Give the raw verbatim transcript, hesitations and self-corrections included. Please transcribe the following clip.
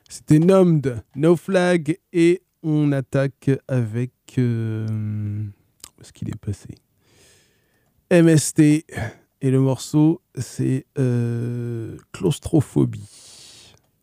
C'était Numbed, No Flag, et on attaque avec... euh, Où est-ce qu'il est passé? M S T, et le morceau, c'est euh, Claustrophobie.